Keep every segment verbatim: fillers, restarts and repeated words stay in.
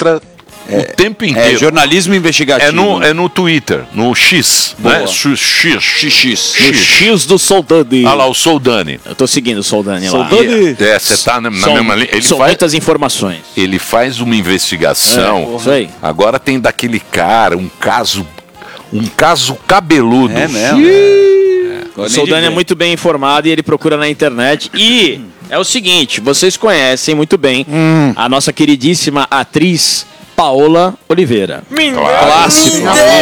mostra é, o tempo inteiro. É jornalismo investigativo. É no, é no Twitter, no X, Boa. né? X, X, X, X. No X do Soldani. Olha lá, o Soldani. Eu tô seguindo o Soldani lá. Soldani. É, você tá na, na são, mesma linha. Ele são faz, muitas informações. Ele faz uma investigação. É, isso aí. Agora tem daquele cara, um caso, um caso cabeludo. É mesmo. É. O Soldani é muito bem informado e ele procura na internet. E é o seguinte, vocês conhecem muito bem hum. a nossa queridíssima atriz Paola Oliveira. Claro. Clássico.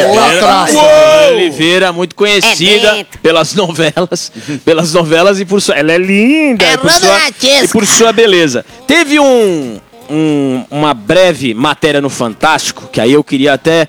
Paola Oliveira, muito conhecida é pelas novelas, pelas novelas e por sua, ela é linda é e, por sua, e por sua beleza. Teve um, um uma breve matéria no Fantástico, que aí eu queria até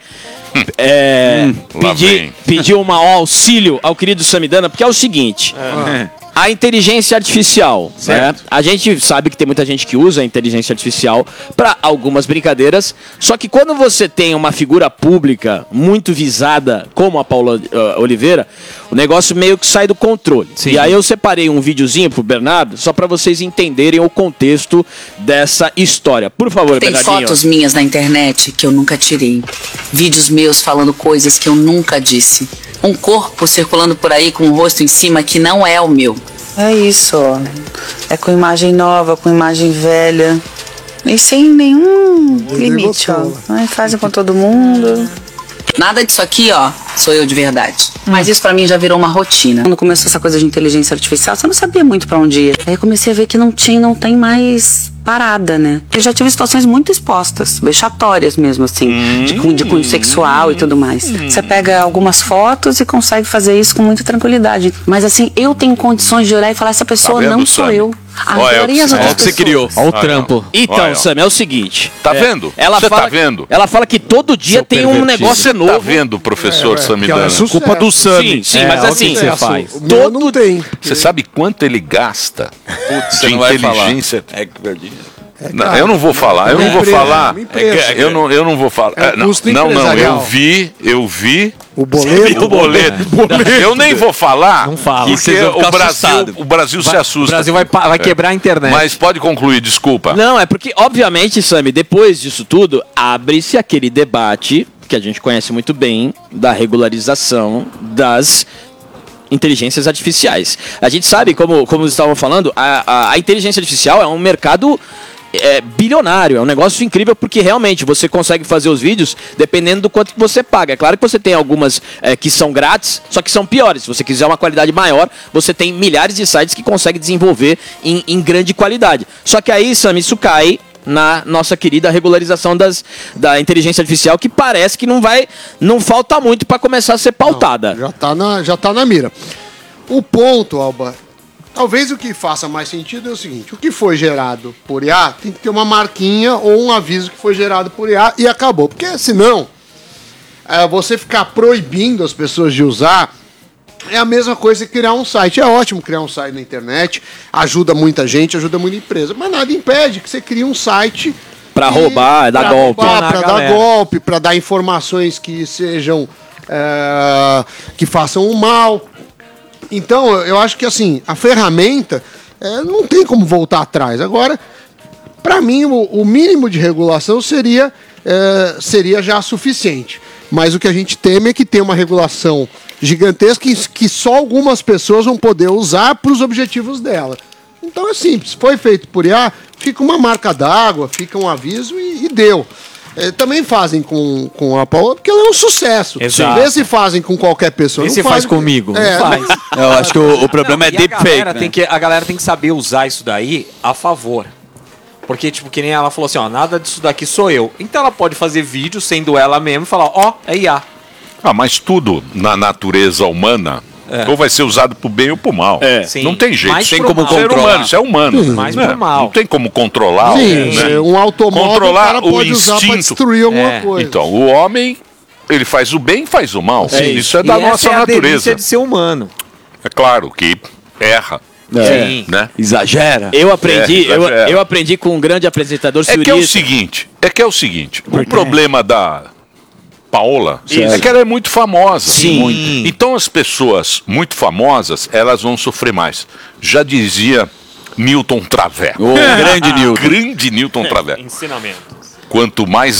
é, hum, pedir, pedir um auxílio ao querido Samidana, porque é o seguinte. É. A inteligência artificial, né? A gente sabe que tem muita gente que usa a inteligência artificial para algumas brincadeiras, só que quando você tem uma figura pública muito visada, como a Paola uh, Oliveira, o negócio meio que sai do controle. Sim. E aí eu separei um videozinho pro Bernardo, só para vocês entenderem o contexto dessa história. Por favor, tem Bernardinho. Tem fotos minhas na internet que eu nunca tirei. Vídeos meus falando coisas que eu nunca disse. Um corpo circulando por aí com o rosto em cima que não é o meu. É isso, ó. É com imagem nova, com imagem velha. E sem nenhum limite, ó. Aí fazem com todo mundo. Nada disso aqui, ó, sou eu de verdade. Mas isso pra mim já virou uma rotina. Quando começou essa coisa de inteligência artificial, você não sabia muito pra onde ir. Aí eu comecei a ver que não tinha, não tem mais parada, né? Eu já tive situações muito expostas, vexatórias mesmo, assim, hum, de, de cunho sexual e tudo mais. Hum. Você pega algumas fotos e consegue fazer isso com muita tranquilidade. Mas assim, eu tenho condições de olhar e falar, essa pessoa tá vendo, não sou Sam? eu. A maioria das outras que você criou. Olha o trampo. Então, Olha, Sam, é o seguinte. Tá é, vendo? Ela Você fala, tá vendo? Ela fala que todo dia Seu tem um negócio novo. Tá vendo, professor é, Samidana? É culpa do Sam. Sim, sim, é, mas assim, você faz. Todo não tem. Você sabe quanto ele gasta Putz, de inteligência? É que perdi. É, não, eu não vou falar, eu não vou falar. Eu não, eu não vou falar. É não, não, não, eu vi, eu vi. O boleto. O boleto. boleto. Eu nem vou falar. Não fala. Porque o Brasil, o Brasil se assusta. O Brasil vai, vai quebrar a internet. Mas pode concluir, desculpa. Não, é porque, obviamente, Sami, depois disso tudo, abre-se aquele debate que a gente conhece muito bem da regularização das inteligências artificiais. A gente sabe, como, como vocês estavam falando, a, a, a inteligência artificial é um mercado é, bilionário, é um negócio incrível porque realmente você consegue fazer os vídeos dependendo do quanto que você paga. É claro que você tem algumas é, que são grátis, só que são piores. Se você quiser uma qualidade maior, você tem milhares de sites que conseguem desenvolver em, em grande qualidade. Só que aí, Sam, isso cai na nossa querida regularização das, da inteligência artificial, que parece que não vai, não falta muito para começar a ser pautada. Não, já tá na, já tá na mira. O ponto, Alba, talvez o que faça mais sentido é o seguinte: o que foi gerado por I A tem que ter uma marquinha ou um aviso que foi gerado por I A e acabou. Porque senão, é, você ficar proibindo as pessoas de usar é a mesma coisa que criar um site. É ótimo criar um site na internet, ajuda muita gente, ajuda muita empresa, mas nada impede que você crie um site para roubar, dar golpe, para dar golpe, para dar informações que sejam é, que façam o mal. Então, eu acho que assim, a ferramenta é, não tem como voltar atrás. Agora, para mim, o, o mínimo de regulação seria, é, seria já suficiente. Mas o que a gente teme é que tenha uma regulação gigantesca que, que só algumas pessoas vão poder usar para os objetivos dela. Então é simples, foi feito por I A, fica uma marca d'água, fica um aviso e, e deu. É, também fazem com, com a Paola, porque ela é um sucesso. Exato. Vê se fazem com qualquer pessoa. Vê não se faz comigo. É, não faz. Eu acho que o, o problema não, é deepfake. Né? Tem que, a galera tem que saber usar isso daí a favor. Porque, tipo, que nem ela falou assim, ó, nada disso daqui sou eu. Então ela pode fazer vídeo sendo ela mesma e falar, ó, oh, é I A. Ah, mas tudo na natureza humana é. ou vai ser usado pro bem ou pro mal. É. Sim. Não tem jeito. Mais tem como controlar. Ser humano, isso é humano. Sim. Mais né? pro mal. Não tem como controlar. Sim, né? um automóvel controlar o cara pode o usar instinto. pra destruir alguma é. coisa. Então, o homem, ele faz o bem e faz o mal. É isso é da e nossa essa é natureza. A delícia de ser humano. É claro que erra. É. Sim. Né? Exagera. Eu aprendi, É, eu, exagera. eu aprendi com um grande apresentador É que é o seguinte, é que é o seguinte, o problema da Paola Isso. é que ela é muito famosa. Sim. Muito. Então as pessoas muito famosas, elas vão sofrer mais. Já dizia Newton Traver. O grande Newton. Grande Newton Traver. Ensinamento. Quanto mais